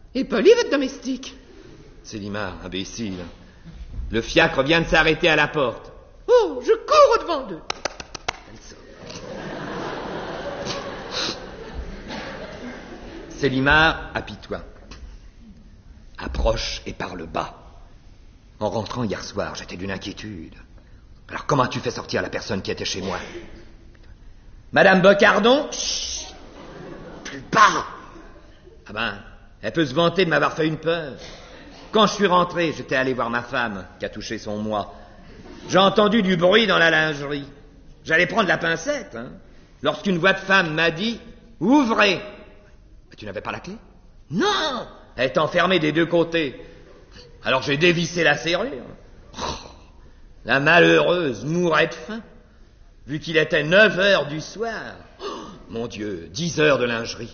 Et Polly, votre domestique? Célimare, imbécile. Le fiacre vient de s'arrêter à la porte. Oh, je cours au-devant d'eux. Elle sort. Célimare apitoie. Approche et parle bas. En rentrant hier soir, j'étais d'une inquiétude. Alors comment as-tu fait sortir la personne qui était chez moi? Madame Bocardon? Chut. Plus bas. Ah ben, elle peut se vanter de m'avoir fait une peur. Quand je suis rentré, j'étais allé voir ma femme, qui a touché son mois. J'ai entendu du bruit dans la lingerie. J'allais prendre la pincette, lorsqu'une voix de femme m'a dit « Ouvrez !» Mais tu n'avais pas la clé? Non, elle est enfermée des deux côtés. Alors j'ai dévissé la serrure. La malheureuse mourait de faim, vu qu'il était 9 heures du soir. Mon Dieu, 10 heures de lingerie.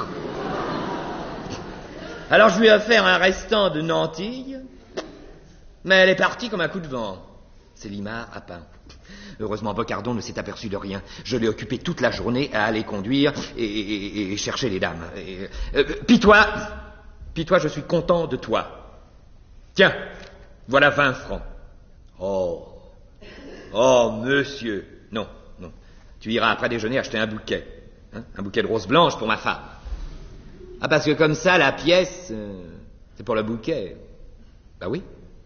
Alors je lui ai offert un restant de nantilles, mais elle est partie comme un coup de vent. Célimare a peint. Heureusement, Bocardon ne s'est aperçu de rien. Je l'ai occupé toute la journée à aller conduire et chercher les dames. Pitois, je suis content de toi. Tiens, voilà 20 francs. Oh, monsieur. Non. Tu iras après déjeuner acheter un bouquet. Un bouquet de roses blanches pour ma femme. Ah, parce que comme ça, la pièce, c'est pour le bouquet. Bah oui.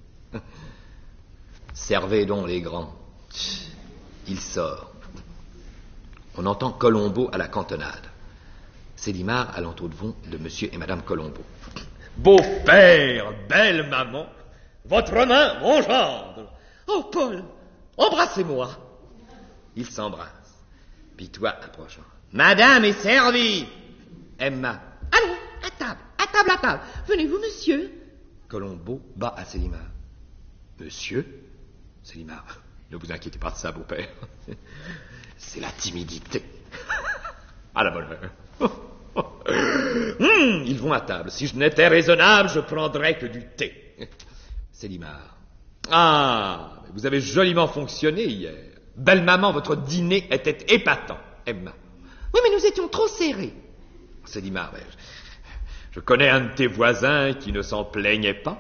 Servez donc les grands. Il sort. On entend Colombo à la cantonade. Célimare à l'entrevue de monsieur et madame Colombo. Beau-père, belle maman, votre main, mon gendre. Oh, Paul, embrassez-moi. Ils s'embrassent. Pitois approchant. Madame est servie. Emma. Allons, à table. Venez-vous, monsieur? Colombo bat à Célimare. Monsieur? Célimare. Ne vous inquiétez pas de ça, beau-père. C'est la timidité. À la bonne heure. Ils vont à table. Si je n'étais raisonnable, je prendrais que du thé. Célimare. Ah, vous avez joliment fonctionné hier. Belle maman, votre dîner était épatant. Emma. Oui, mais nous étions trop serrés. Célimare. Je connais un de tes voisins qui ne s'en plaignait pas.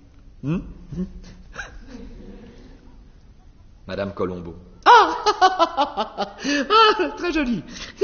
Madame Colombo. Très joli.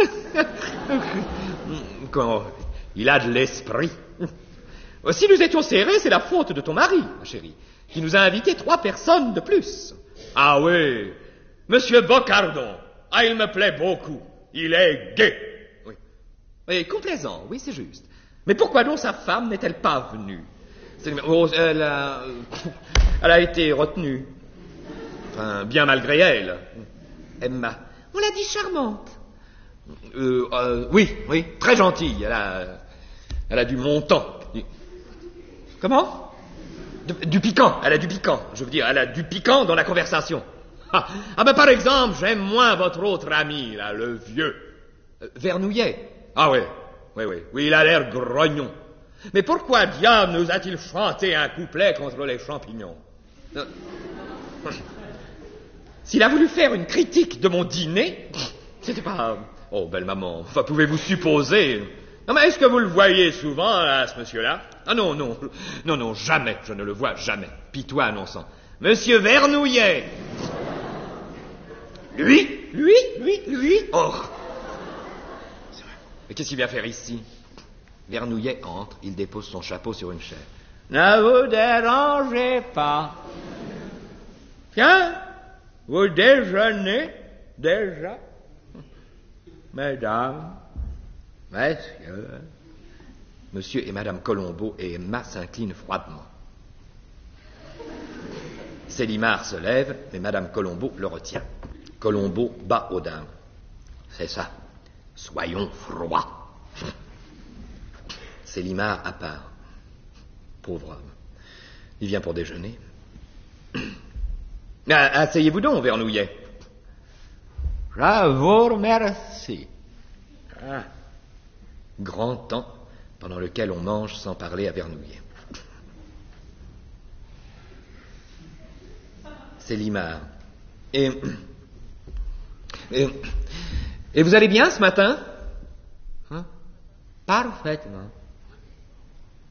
Quand il a de l'esprit. Si nous étions serrés, c'est la faute de ton mari, ma chérie, qui nous a invité 3 personnes de plus. Ah oui, monsieur Bocardon. Ah, il me plaît beaucoup. Il est gai. Oui. Et complaisant, oui, c'est juste. Mais pourquoi donc sa femme n'est-elle pas venue? Elle a été retenue. Enfin, bien malgré elle. Emma. On l'a dit charmante. Oui, très gentille. Elle a du montant. Comment? Du piquant. Elle a du piquant. Je veux dire, elle a du piquant dans la conversation. Ben par exemple, j'aime moins votre autre ami, là, le vieux. Vernouillet. Ah oui, il a l'air grognon. Mais pourquoi diable nous a-t-il chanté un couplet contre les champignons? S'il a voulu faire une critique de mon dîner, c'était pas... Oh, belle maman, enfin, pouvez-vous supposer... Non, mais est-ce que vous le voyez souvent, là, ce monsieur-là? Ah non, jamais, je ne le vois jamais. Pitois annonçant. Monsieur Vernouillet. Lui. Oh. Mais qu'est-ce qu'il vient faire ici? Vernouillet entre, il dépose son chapeau sur une chaise. Ne vous dérangez pas. Tiens, vous déjeunez déjà? Mesdames, messieurs. Monsieur et madame Colombo et Emma s'inclinent froidement. Célimare se lève, mais madame Colombo le retient. Colombo bat aux dames. C'est ça. Soyons froids. Célimare à part. Pauvre homme. Il vient pour déjeuner. Asseyez-vous donc, Vernouillet. Je vous remercie. Grand temps pendant lequel on mange sans parler à Vernouillet. Célimare. Et vous allez bien ce matin? Parfaitement.